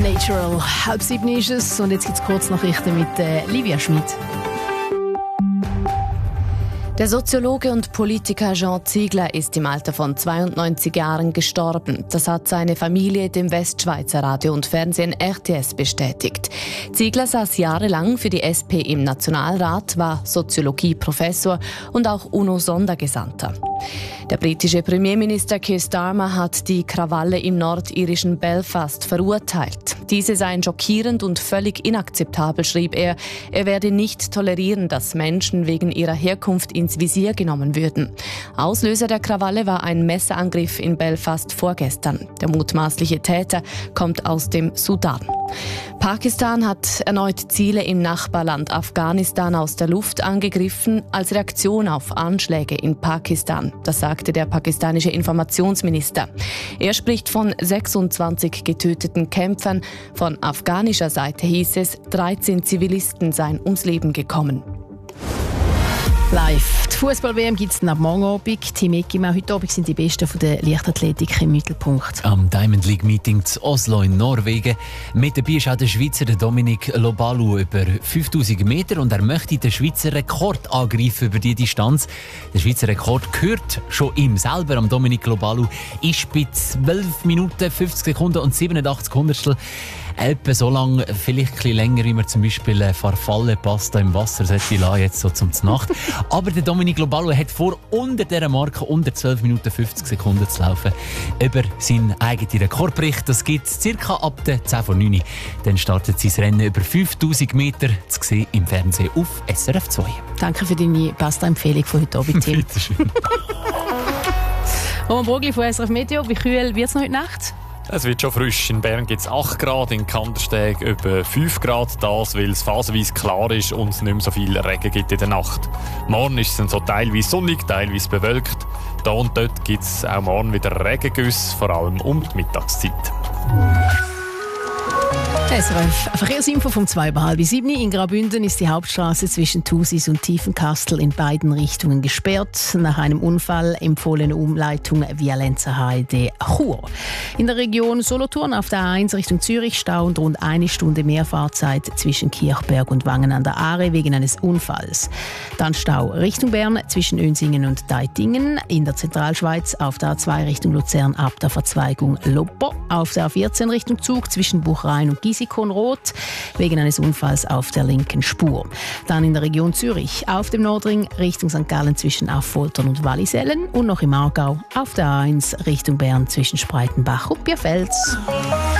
Natural. 6:30 ist es und jetzt gibt es Kurznachrichten mit Livia Schmid. Der Soziologe und Politiker Jean Ziegler ist im Alter von 92 Jahren gestorben. Das hat seine Familie dem Westschweizer Radio und Fernsehen RTS bestätigt. Ziegler saß jahrelang für die SP im Nationalrat, war Soziologieprofessor und auch UNO-Sondergesandter. Der britische Premierminister Keir Starmer hat die Krawalle im nordirischen Belfast verurteilt. Diese seien schockierend und völlig inakzeptabel, schrieb er. Er werde nicht tolerieren, dass Menschen wegen ihrer Herkunft ins Visier genommen würden. Auslöser der Krawalle war ein Messerangriff in Belfast vorgestern. Der mutmaßliche Täter kommt aus dem Sudan. Pakistan hat erneut Ziele im Nachbarland Afghanistan aus der Luft angegriffen, als Reaktion auf Anschläge in Pakistan. Das sagte der pakistanische Informationsminister. Er spricht von 26 getöteten Kämpfern. Von afghanischer Seite hieß es, 13 Zivilisten seien ums Leben gekommen. Live. Die Fußball-WM gibt es ab morgen Abend. Team Eckima, heute Abend sind die Besten von der Leichtathletik im Mittelpunkt. Am Diamond League Meeting zu Oslo in Norwegen. Mit dabei ist auch der Schweizer Dominic Lobalu über 5000 Meter und er möchte den Schweizer Rekord angreifen über die Distanz. Der Schweizer Rekord gehört schon ihm selber, am Dominic Lobalu, ist bei 12 Minuten, 50 Sekunden und 87 Hundertstel. Etwa so lang, vielleicht ein bisschen länger, wie man zum Beispiel Farfalle Pasta im Wasser sollte lassen, jetzt so zum Nacht. Aber der Dominic Lobalu hat vor, unter dieser Marke, unter 12 Minuten 50 Sekunden zu laufen. Über seinen eigenen Rekordbericht, das gibt es circa ab der 10 vor 9. Dann startet sein Rennen über 5000 Meter, zu sehen im Fernsehen auf SRF 2. Danke für deine Pasta-Empfehlung von heute Abend, Tim. Bitteschön. Roman Brogli von SRF Meteo. Wie kühl wird es noch heute Nacht? Es wird schon frisch. In Bern gibt es 8 Grad, in Kandersteg über 5 Grad. Das, weil es phasenweise klar ist und es nicht mehr so viel Regen gibt in der Nacht. Morgen ist es dann so teilweise sonnig, teilweise bewölkt. Da und dort gibt es auch morgen wieder Regengüsse, vor allem um die Mittagszeit. SRF Verkehrsinfo vom 6:30. In Graubünden ist die Hauptstraße zwischen Thusis und Tiefenkastel in beiden Richtungen gesperrt. Nach einem Unfall empfohlene Umleitung via Lenzerheide Chur. In der Region Solothurn auf der A1 Richtung Zürich Stau und rund 1 Stunde mehr Fahrzeit zwischen Kirchberg und Wangen an der Aare wegen eines Unfalls. Dann Stau Richtung Bern zwischen Önsingen und Deitingen. In der Zentralschweiz auf der A2 Richtung Luzern ab der Verzweigung Loppo. Auf der A14 Richtung Zug zwischen Buchrein und Giesikonroth wegen eines Unfalls auf der linken Spur. Dann in der Region Zürich auf dem Nordring Richtung St. Gallen zwischen Affoltern und Wallisellen und noch im Aargau auf der A1 Richtung Bern zwischen Spreitenbach und Bierfels.